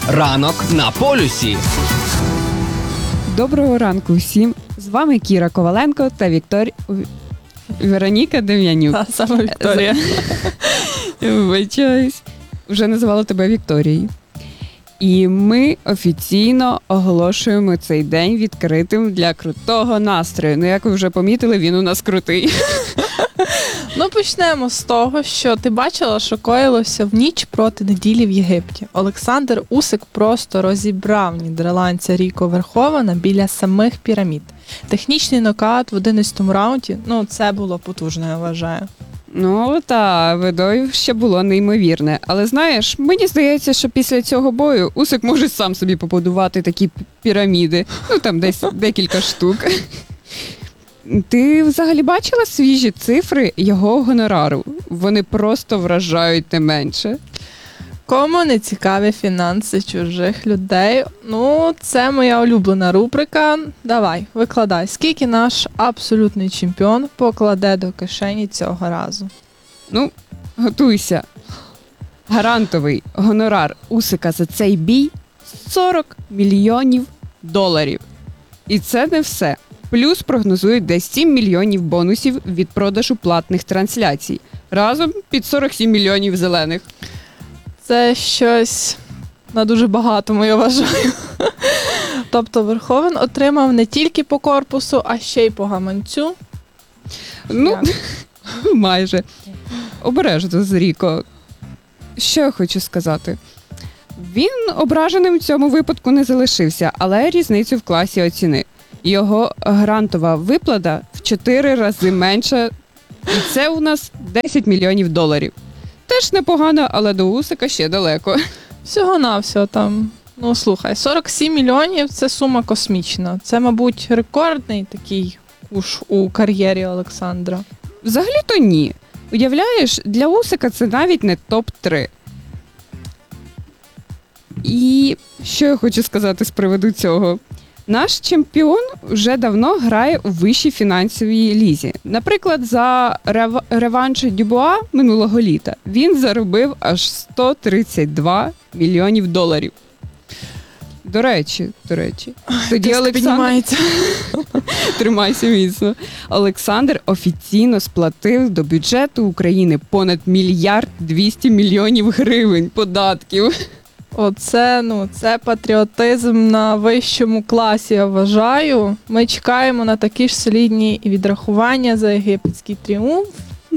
Ранок на полюсі. Доброго ранку всім. З вами Кіра Коваленко та Вероніка Дем'янюк. Та саме Вікторія. Вибачаюсь. Вже називала тебе Вікторією. І ми офіційно оголошуємо цей день відкритим для крутого настрою. Ну, як ви вже помітили, він у нас крутий. Ну, почнемо з того, що ти бачила, що коїлося в ніч проти неділі в Єгипті. Олександр Усик просто розібрав нідерландця Ріко Верховена біля самих пірамід. Технічний нокаут в 11-му раунді, це було потужно, я вважаю. Ну, та, видовище було неймовірне. Але знаєш, мені здається, що після цього бою Усик може сам собі побудувати такі піраміди. Ну, там десь декілька штук. Ти взагалі бачила свіжі цифри його гонорару? Вони просто вражають не менше. Кому не цікаві фінанси чужих людей? Це моя улюблена рубрика. Давай, викладай. Скільки наш абсолютний чемпіон покладе до кишені цього разу? Готуйся. Гарантовий гонорар Усика за цей бій – $40 мільйонів. І це не все. Плюс прогнозують десь 7 мільйонів бонусів від продажу платних трансляцій. Разом під 47 мільйонів зелених. Це щось на дуже багатому, я вважаю. Тобто Верховен отримав не тільки по корпусу, а ще й по гаманцю. Майже. Обережно з Ріко. Що я хочу сказати? Він ображеним в цьому випадку не залишився, але різницю в класі оцінив. Його грантова виплата в 4 рази менша, і це у нас $10 мільйонів. Теж непогано, але до Усика ще далеко. Всього-навсього там. Слухай, 47 мільйонів – це сума космічна. Це, мабуть, рекордний такий куш у кар'єрі Олександра. Взагалі-то ні. Уявляєш, для Усика це навіть не топ-3. І що я хочу сказати з приводу цього? Наш чемпіон вже давно грає у вищій фінансовій лізі. Наприклад, за реванш Дюбуа минулого літа він заробив аж $132 мільйонів. До речі, тоді піднімається. Тримайся міцно. Олександр офіційно сплатив до бюджету України понад $1 мільярд 200 мільйонів податків. Це патріотизм на вищому класі, я вважаю. Ми чекаємо на такі ж солідні відрахування за єгипетський тріумф.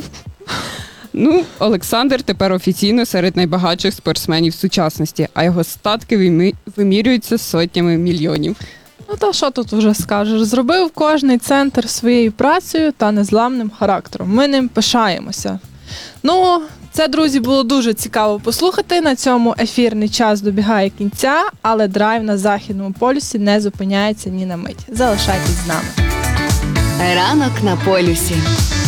Олександр тепер офіційно серед найбагатших спортсменів сучасності, а його статки вимірюються сотнями мільйонів. Та що тут вже скажеш? Зробив кожний центр своєю працею та незламним характером. Ми ним пишаємося. Це, друзі, було дуже цікаво послухати. На цьому ефірний час добігає кінця, але драйв на Західному полюсі не зупиняється ні на мить. Залишайтесь з нами. Ранок на полюсі.